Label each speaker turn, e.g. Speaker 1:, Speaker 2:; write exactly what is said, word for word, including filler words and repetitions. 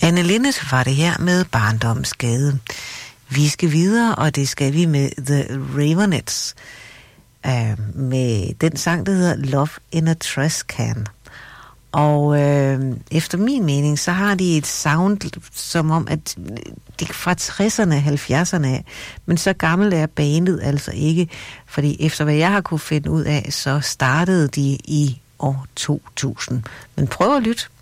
Speaker 1: Anne Linnet var det her med Barndommens Gade. Vi skal videre, og det skal vi med The Raveonettes, uh, med den sang, der hedder Love in a Trash Can. Og øh, efter min mening, så har de et sound, som om, at det er fra tresserne, halvfjerdserne, men så gammelt er bandet altså ikke, fordi efter hvad jeg har kunne finde ud af, så startede de i år to tusind. Men prøv at lytte.